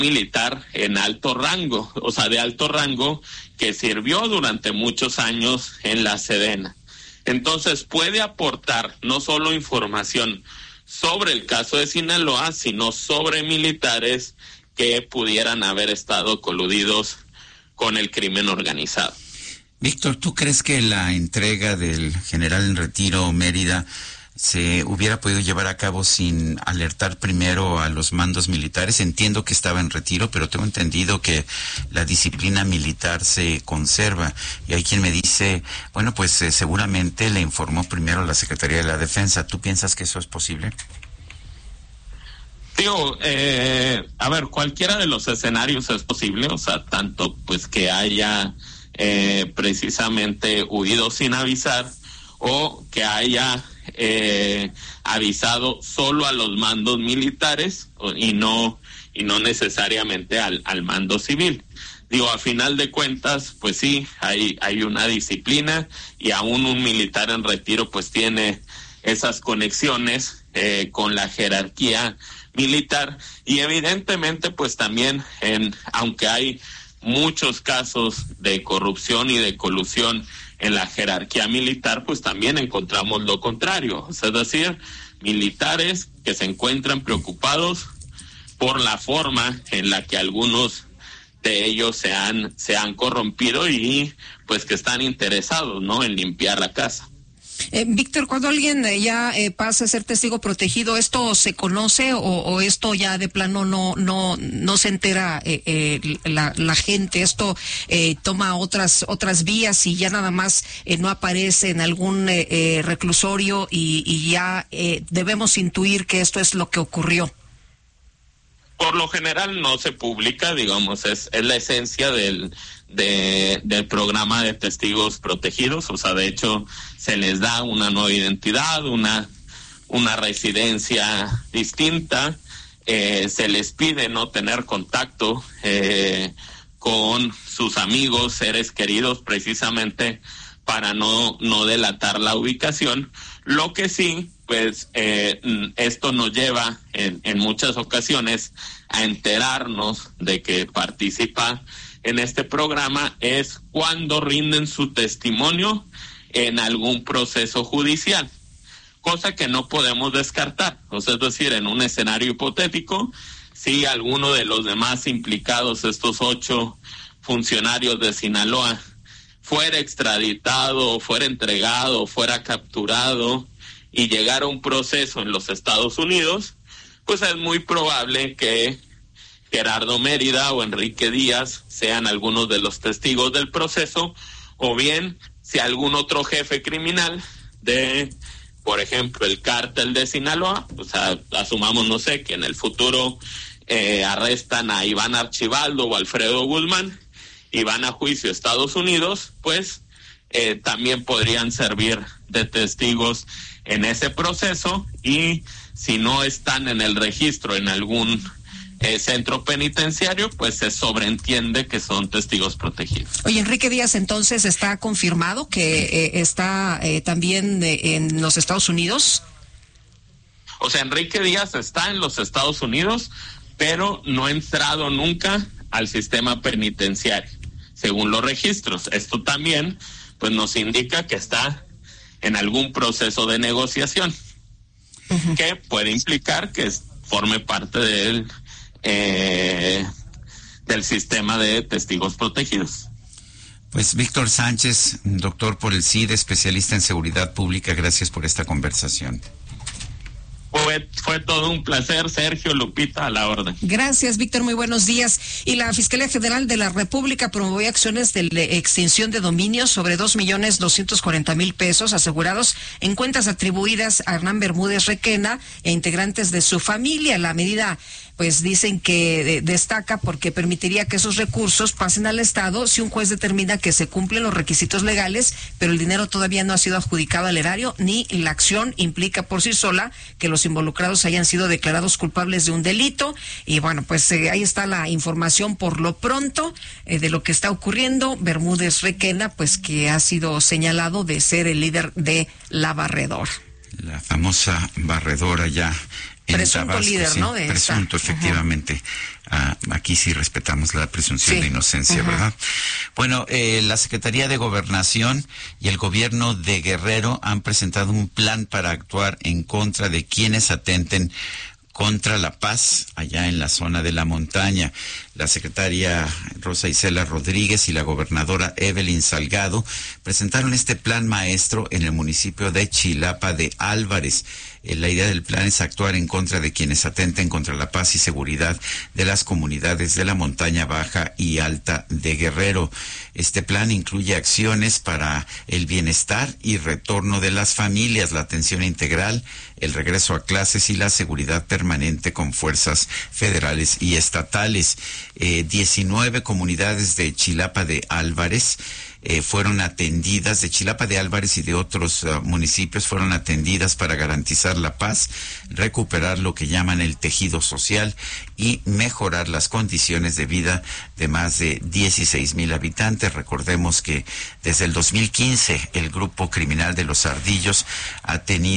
militar en alto rango, o sea, de alto rango, que sirvió durante muchos años en la Sedena. Entonces puede aportar no solo información sobre el caso de Sinaloa, sino sobre militares que pudieran haber estado coludidos con el crimen organizado. Víctor, ¿tú crees que la entrega del general en retiro Mérida se hubiera podido llevar a cabo sin alertar primero a los mandos militares? Entiendo que estaba en retiro, pero tengo entendido que la disciplina militar se conserva. Y hay quien me dice, bueno, pues seguramente le informó primero a la Secretaría de la Defensa. ¿Tú piensas que eso es posible? Digo, a ver, cualquiera de los escenarios es posible, o sea, tanto pues que haya precisamente huido sin avisar, o que haya avisado solo a los mandos militares y no necesariamente al mando civil. Digo, a final de cuentas, pues sí, hay una disciplina, y aún un militar en retiro pues tiene esas conexiones con la jerarquía militar, y evidentemente pues también aunque hay muchos casos de corrupción y de colusión en la jerarquía militar, pues también encontramos lo contrario, es decir, militares que se encuentran preocupados por la forma en la que algunos de ellos se han corrompido, y pues que están interesados, ¿no?, en limpiar la casa. Víctor, cuando alguien ya pasa a ser testigo protegido, ¿esto se conoce o esto ya de plano no se entera la gente? ¿Esto toma otras vías y ya nada más no aparece en algún reclusorio y ya debemos intuir que esto es lo que ocurrió? Por lo general no se publica, digamos, es la esencia del programa de testigos protegidos. O sea, de hecho se les da una nueva identidad, una residencia distinta, se les pide no tener contacto con sus amigos, seres queridos, precisamente para no delatar la ubicación. Lo que sí, pues esto nos lleva en muchas ocasiones a enterarnos de que participa en este programa es cuando rinden su testimonio en algún proceso judicial, cosa que no podemos descartar. O sea, es decir, en un escenario hipotético, si alguno de los demás implicados, estos 8 funcionarios de Sinaloa, fuera extraditado, fuera entregado, fuera capturado y llegara un proceso en los Estados Unidos, pues es muy probable que Gerardo Mérida o Enrique Díaz sean algunos de los testigos del proceso, o bien si algún otro jefe criminal de, por ejemplo, el cártel de Sinaloa, o sea, asumamos, no sé, que en el futuro arrestan a Iván Archibaldo o Alfredo Guzmán y van a juicio a Estados Unidos, pues también podrían servir de testigos en ese proceso, y si no están en el registro en algún centro penitenciario, pues se sobreentiende que son testigos protegidos. Oye, Enrique Díaz, entonces, ¿está confirmado que está también en los Estados Unidos? O sea, Enrique Díaz está en los Estados Unidos, pero no ha entrado nunca al sistema penitenciario, según los registros. Esto también, pues, nos indica que está en algún proceso de negociación, que puede implicar que forme parte del sistema de testigos protegidos. Pues Víctor Sánchez, doctor por el CID, especialista en seguridad pública, gracias por esta conversación. Fue todo un placer, Sergio, Lupita, a la orden. Gracias, Víctor, muy buenos días. Y la Fiscalía General de la República promovió acciones de extinción de dominios sobre 2.240.000 pesos asegurados en cuentas atribuidas a Hernán Bermúdez Requena e integrantes de su familia. La medida, pues dicen que destaca porque permitiría que esos recursos pasen al Estado si un juez determina que se cumplen los requisitos legales, pero el dinero todavía no ha sido adjudicado al erario, ni la acción implica por sí sola que los involucrados hayan sido declarados culpables de un delito. Y bueno, pues ahí está la información por lo pronto de lo que está ocurriendo. Bermúdez Requena, pues que ha sido señalado de ser el líder de la barredora. La famosa barredora ya presunto Tabasco, líder, sí, ¿no? De presunto, efectivamente. Aquí sí respetamos la presunción de inocencia, ¿verdad? Bueno, la Secretaría de Gobernación y el gobierno de Guerrero han presentado un plan para actuar en contra de quienes atenten contra la paz allá en la zona de la montaña. La secretaria Rosa Isela Rodríguez y la gobernadora Evelyn Salgado presentaron este plan maestro en el municipio de Chilapa de Álvarez. La idea del plan es actuar en contra de quienes atenten contra la paz y seguridad de las comunidades de la montaña baja y alta de Guerrero. Este plan incluye acciones para el bienestar y retorno de las familias, la atención integral, el regreso a clases y la seguridad permanente con fuerzas federales y estatales. 19 comunidades de Chilapa de Álvarez fueron atendidas, de Chilapa de Álvarez y de otros municipios fueron atendidas para garantizar la paz, recuperar lo que llaman el tejido social y mejorar las condiciones de vida de más de 16,000 habitantes. Recordemos que desde el 2015 el grupo criminal de los Ardillos ha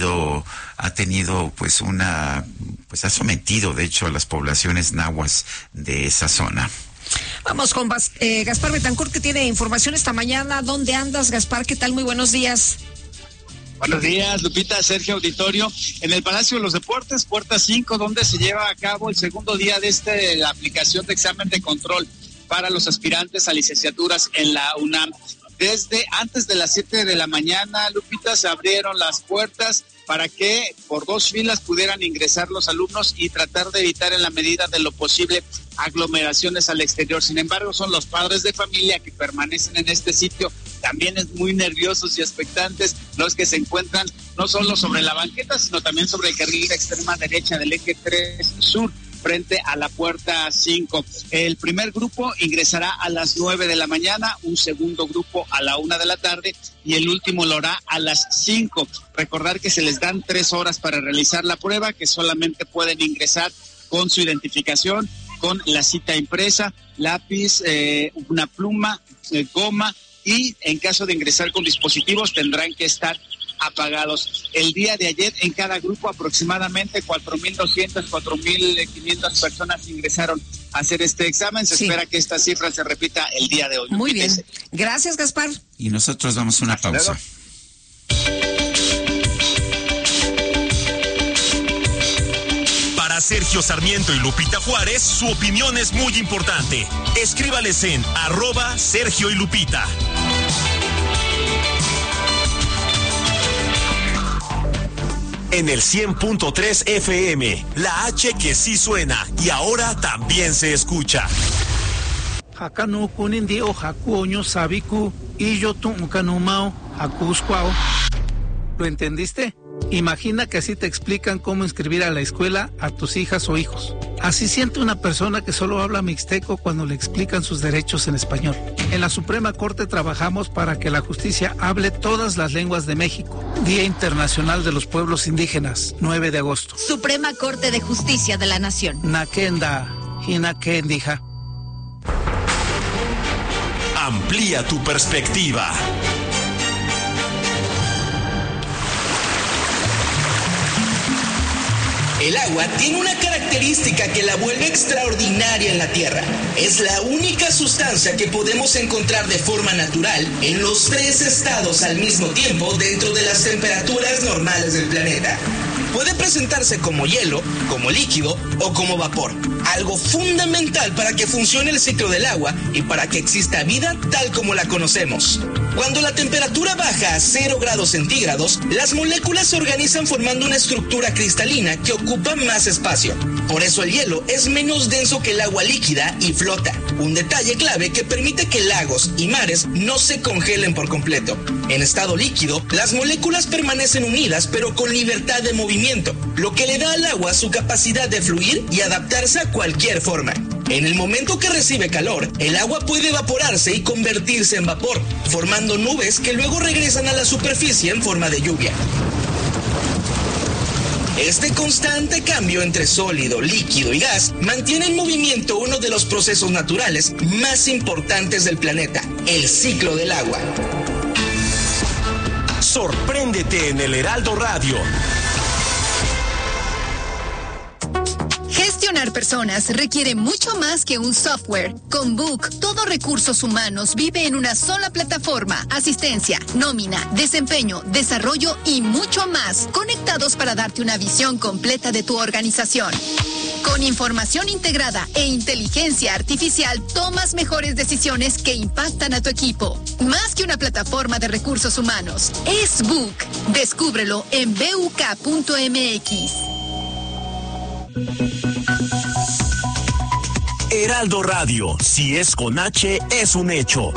ha sometido de hecho a las poblaciones nahuas de esa zona. Vamos con Gaspar Betancourt, que tiene información esta mañana. ¿Dónde andas, Gaspar? ¿Qué tal? Muy buenos días. Buenos días, Lupita, Sergio, auditorio. En el Palacio de los Deportes, puerta 5, donde se lleva a cabo el segundo día de la aplicación de examen de control para los aspirantes a licenciaturas en la UNAM. Desde antes de las 7 de la mañana, Lupita, se abrieron las puertas para que por 2 filas pudieran ingresar los alumnos y tratar de evitar en la medida de lo posible aglomeraciones al exterior. Sin embargo, son los padres de familia que permanecen en este sitio, también es muy nerviosos y expectantes, los que se encuentran no solo sobre la banqueta, sino también sobre el carril de extrema derecha del eje 3 sur, frente a la puerta 5. El primer grupo ingresará a las 9 de la mañana, un segundo grupo a la 1 de la tarde y el último lo hará a las 5. Recordar que se les dan 3 horas para realizar la prueba, que solamente pueden ingresar con su identificación, con la cita impresa, lápiz, una pluma, goma, y en caso de ingresar con dispositivos tendrán que estar apagados. El día de ayer en cada grupo aproximadamente 4,200, 4,500 personas ingresaron a hacer este examen. Se espera que esta cifra se repita el día de hoy. Muy bien. Gracias, Gaspar. Y nosotros damos una pausa. Para Sergio Sarmiento y Lupita Juárez, su opinión es muy importante. Escríbales en @Sergio y Lupita. En el 100.3 FM, la H que sí suena y ahora también se escucha. Hakanu kunindi o hakuoño sabiku y yo tuncanumao hakuscuao. ¿Lo entendiste? Imagina que así te explican cómo inscribir a la escuela a tus hijas o hijos. Así siente una persona que solo habla mixteco cuando le explican sus derechos en español. En la Suprema Corte trabajamos para que la justicia hable todas las lenguas de México. Día Internacional de los Pueblos Indígenas, 9 de agosto. Suprema Corte de Justicia de la Nación. Nakenda, Hinakendija. Amplía tu perspectiva. El agua tiene una característica que la vuelve extraordinaria en la Tierra. Es la única sustancia que podemos encontrar de forma natural en los 3 estados al mismo tiempo dentro de las temperaturas normales del planeta. Puede presentarse como hielo, como líquido o como vapor. Algo fundamental para que funcione el ciclo del agua y para que exista vida tal como la conocemos. Cuando la temperatura baja a 0 grados centígrados, las moléculas se organizan formando una estructura cristalina que ocupa más espacio. Por eso el hielo es menos denso que el agua líquida y flota. Un detalle clave que permite que lagos y mares no se congelen por completo. En estado líquido, las moléculas permanecen unidas pero con libertad de movimiento, lo que le da al agua su capacidad de fluir y adaptarse a cualquier forma. En el momento que recibe calor, el agua puede evaporarse y convertirse en vapor, formando nubes que luego regresan a la superficie en forma de lluvia. Este constante cambio entre sólido, líquido y gas mantiene en movimiento uno de los procesos naturales más importantes del planeta, el ciclo del agua. Sorpréndete en el Heraldo Radio. Gestionar personas requiere mucho más que un software. Con Book, todo recursos humanos vive en una sola plataforma. Asistencia, nómina, desempeño, desarrollo y mucho más. Conectados para darte una visión completa de tu organización. Con información integrada e inteligencia artificial, tomas mejores decisiones que impactan a tu equipo. Más que una plataforma de recursos humanos, es Book. Descúbrelo en buk.mx. Heraldo Radio, si es con H, es un hecho.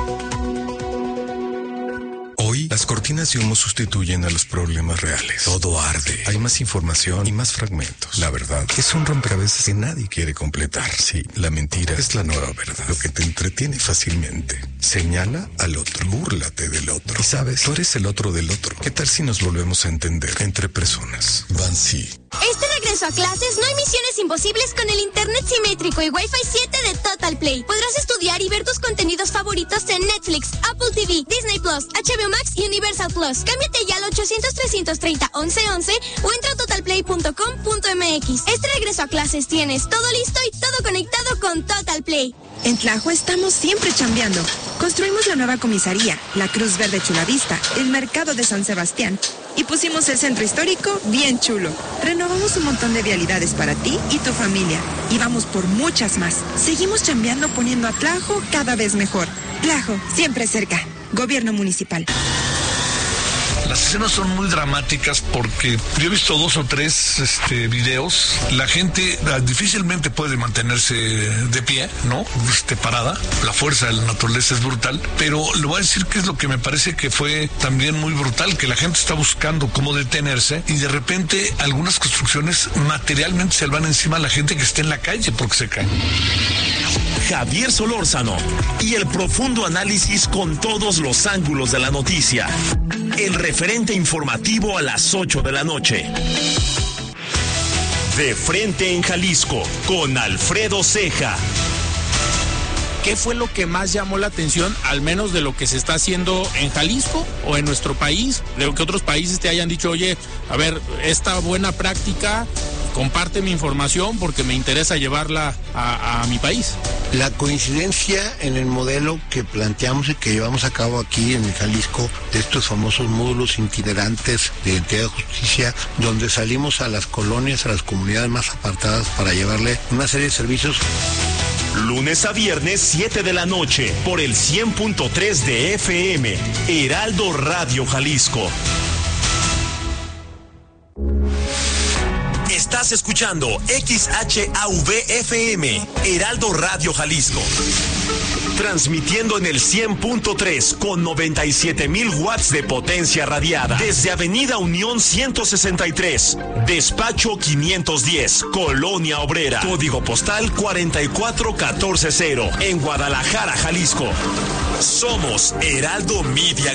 Hoy, las cortinas de humo sustituyen a los problemas reales. Todo arde. Hay más información y más fragmentos. La verdad es un rompecabezas que nadie quiere completar. Sí, la mentira es la nueva verdad. Lo que te entretiene fácilmente. Señala al otro. Búrlate del otro. Y sabes, tú eres el otro del otro. ¿Qué tal si nos volvemos a entender entre personas? Bansi. Este regreso a clases no hay misiones imposibles con el internet simétrico y Wi-Fi 7 de Total Play. Podrás estudiar y ver tus contenidos favoritos en Netflix, Apple TV, Disney Plus, HBO Max y Universal Plus. Cámbiate ya al 800-330-1111 o entra a totalplay.com.mx. Este regreso a clases tienes todo listo y todo conectado con Total Play. En Tlajo estamos siempre chambeando. Construimos la nueva comisaría, la Cruz Verde Chulavista, el mercado de San Sebastián y pusimos el centro histórico bien chulo. Renovamos un montón de vialidades para ti y tu familia y vamos por muchas más. Seguimos chambeando poniendo a Tlajo cada vez mejor. Tlajo, siempre cerca. Gobierno municipal. Las escenas son muy dramáticas porque yo he visto 2 o 3 videos. La gente difícilmente puede mantenerse de pie, ¿no? Parada. La fuerza de la naturaleza es brutal. Pero le voy a decir que es lo que me parece que fue también muy brutal, que la gente está buscando cómo detenerse y de repente algunas construcciones materialmente se le van encima a la gente que está en la calle porque se caen. Javier Solórzano y el profundo análisis con todos los ángulos de la noticia. El referente informativo a las 8 de la noche. De frente en Jalisco, con Alfredo Ceja. ¿Qué fue lo que más llamó la atención, al menos de lo que se está haciendo en Jalisco o en nuestro país? De que otros países te hayan dicho, oye, a ver, esta buena práctica, comparte mi información porque me interesa llevarla a mi país. La coincidencia en el modelo que planteamos y que llevamos a cabo aquí en Jalisco, de estos famosos módulos itinerantes de identidad de justicia, donde salimos a las colonias, a las comunidades más apartadas para llevarle una serie de servicios. Lunes a viernes, 7 de la noche, por el 100.3 de FM, Heraldo Radio Jalisco. Estás escuchando XHAV-FM, Heraldo Radio Jalisco. Transmitiendo en el 100.3 con 97,000 watts de potencia radiada. Desde Avenida Unión 163, Despacho 510, Colonia Obrera. Código postal 44140, en Guadalajara, Jalisco. Somos Heraldo Media